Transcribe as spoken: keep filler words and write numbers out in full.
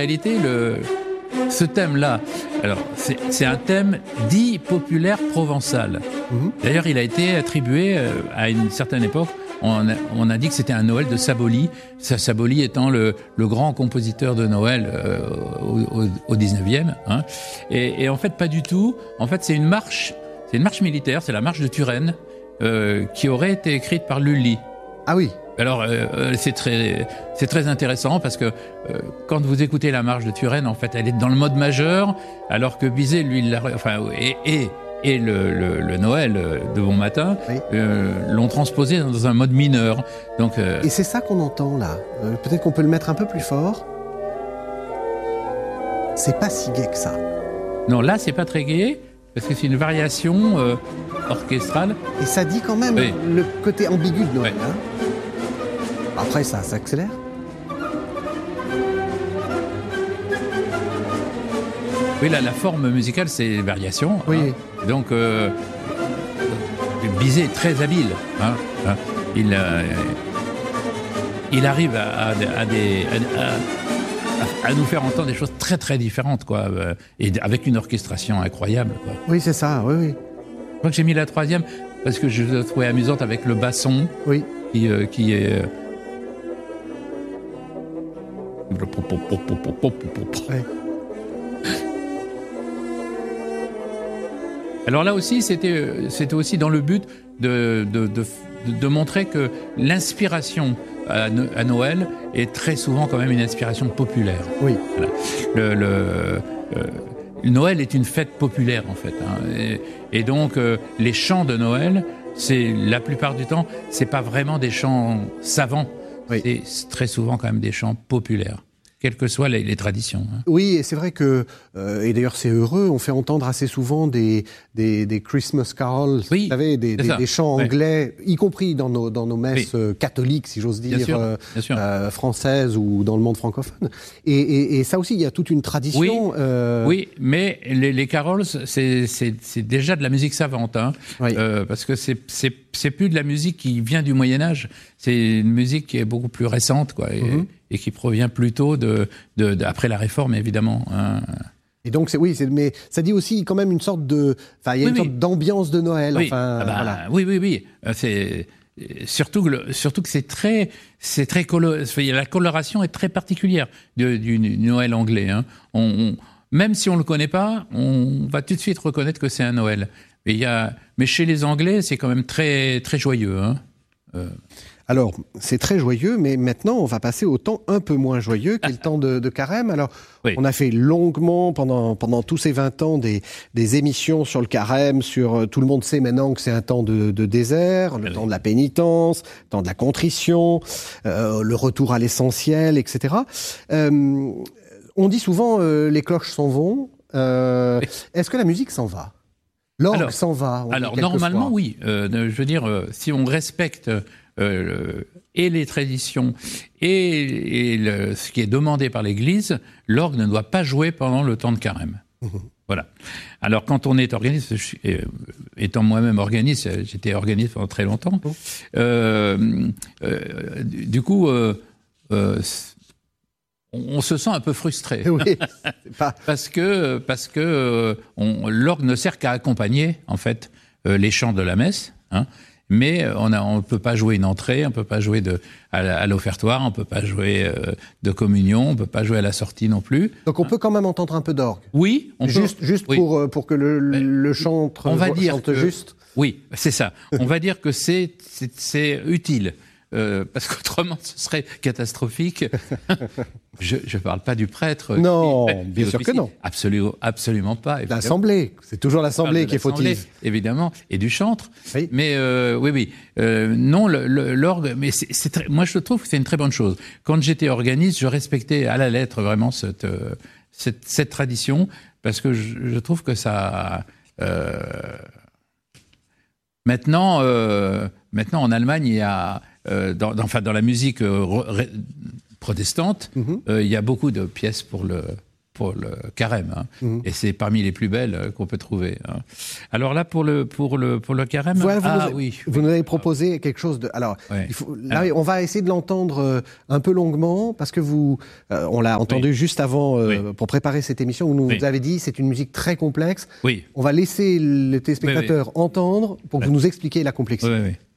réalité, le, ce thème-là, alors c'est, c'est un thème dit populaire provençal. Mmh. D'ailleurs, il a été attribué euh, à une certaine époque. On a, on a dit que c'était un Noël de Saboli, Saboli étant le, le grand compositeur de Noël euh, au, au, au dix-neuvième. Hein. Et, et en fait, pas du tout. En fait, c'est une marche, c'est une marche militaire, c'est la marche de Turenne, euh, qui aurait été écrite par Lully. Ah oui. Alors euh, c'est très c'est très intéressant parce que euh, quand vous écoutez la marche de Turenne, en fait, elle est dans le mode majeur, alors que Bizet, lui, l'a, enfin et et et le, le, le Noël de Bon Matin oui. euh, l'ont transposé dans un mode mineur. Donc euh... et c'est ça qu'on entend là. Euh, peut-être qu'on peut le mettre un peu plus fort. C'est pas si gai que ça. Non, là c'est pas très gai parce que c'est une variation euh, orchestrale. Et ça dit quand même oui. le côté ambigu de Noël. Oui. Hein. Après, ça s'accélère. Oui, là, la forme musicale, c'est variation. Oui. Hein. Donc, euh, Bizet est très habile. Hein, hein. Il, euh, il arrive à, à, à, des, à, à nous faire entendre des choses très, très différentes, quoi, et avec une orchestration incroyable, quoi. Oui, c'est ça, oui, oui. Je crois que j'ai mis la troisième parce que je la trouvais amusante avec le basson. Oui. Qui, euh, qui est... Euh, Ouais. Alors là aussi, c'était, c'était aussi dans le but de, de, de, de montrer que l'inspiration à, à Noël est très souvent quand même une inspiration populaire. Oui. Voilà. Le, le, euh, Noël est une fête populaire en fait, hein, et, et donc euh, les chants de Noël, c'est la plupart du temps, c'est pas vraiment des chants savants. Oui. C'est très souvent quand même des chants populaires, quelles que soient les, les traditions. Hein. Oui, et c'est vrai que, euh, et d'ailleurs c'est heureux, on fait entendre assez souvent des, des, des Christmas carols, oui, vous savez, des, des, des chants ouais. anglais, y compris dans nos, dans nos messes oui. catholiques, si j'ose dire, bien sûr, euh, bien sûr. Euh, françaises ou dans le monde francophone. Et, et, et ça aussi, il y a toute une tradition. Oui, euh... oui mais les, les carols, c'est, c'est, c'est déjà de la musique savante, hein, oui. euh, parce que c'est, c'est, c'est plus de la musique qui vient du Moyen-Âge, c'est une musique qui est beaucoup plus récente, quoi. Et, mm-hmm. et qui provient plutôt de, de, de après la Réforme, évidemment. Hein. Et donc c'est oui, c'est, mais ça dit aussi quand même une sorte de, enfin il y a oui, une oui. sorte d'ambiance de Noël. Oui. Enfin, ah bah, voilà. oui, oui, oui. C'est surtout que le, surtout que c'est très, c'est très coloré. La coloration est très particulière du, du Noël anglais. Hein. On, on, même si on le connaît pas, on va tout de suite reconnaître que c'est un Noël. Mais il y a, mais chez les Anglais, c'est quand même très, très joyeux. Hein. Euh... Alors, c'est très joyeux, mais maintenant, on va passer au temps un peu moins joyeux, qui est le temps de, de Carême. Alors, oui. on a fait longuement, pendant, pendant tous ces vingt ans, des, des émissions sur le Carême, sur... Tout le monde sait maintenant que c'est un temps de, de désert, le oui. temps de la pénitence, le temps de la contrition, euh, le retour à l'essentiel, et cetera. Euh, on dit souvent, euh, les cloches s'en vont. Euh, oui. Est-ce que la musique s'en va ? L'orgue alors, s'en va. Alors, normalement, fois. oui. Euh, je veux dire, euh, si on respecte... Euh, et les traditions et, et le, ce qui est demandé par l'Église, l'orgue ne doit pas jouer pendant le temps de Carême. Mmh. Voilà. Alors quand on est organiste, je suis, euh, étant moi-même organiste, j'étais organiste pendant très longtemps. Mmh. Euh, euh, du, du coup, euh, euh, on, on se sent un peu frustré, oui, pas... parce que parce que on, l'orgue ne sert qu'à accompagner en fait euh, les chants de la messe. Hein, mais on ne peut pas jouer une entrée, on ne peut pas jouer de, à, à l'offertoire, on ne peut pas jouer euh, de communion, on ne peut pas jouer à la sortie non plus. Donc on hein. peut quand même entendre un peu d'orgue. Oui, on juste, peut. Juste oui. pour, pour que le, le chantre on va dire chante que, juste. Oui, c'est ça. On va dire que c'est, c'est, c'est utile. Euh, parce qu'autrement, ce serait catastrophique. je ne parle pas du prêtre. Non, qui, bien sûr que non. Absolument, absolument pas. Évidemment. L'Assemblée, c'est toujours l'Assemblée qui est fautive. Évidemment, et du chantre. Oui. Mais euh, oui, oui. Euh, non, le, le, l'orgue, mais c'est, c'est très, moi je trouve que c'est une très bonne chose. Quand j'étais organiste, je respectais à la lettre vraiment cette, euh, cette, cette tradition, parce que je, je trouve que ça... Euh, maintenant, euh, maintenant, en Allemagne, il y a... Euh, dans, dans, enfin, dans la musique euh, re, protestante, mm-hmm. euh, il y a beaucoup de pièces pour le, pour le carême, hein. Mmh. Et c'est parmi les plus belles qu'on peut trouver. Hein. Alors là, pour le pour le pour le carême, voilà, vous ah nous, oui, vous oui. nous avez proposé quelque chose de. Alors, ouais. il faut, là, alors, on va essayer de l'entendre un peu longuement parce que vous, euh, on l'a entendu oui. juste avant euh, oui. pour préparer cette émission. Où nous oui. vous avez dit c'est une musique très complexe. Oui. On va laisser les téléspectateurs oui, oui. entendre pour que oui. vous nous expliquiez la complexité. Oui, oui.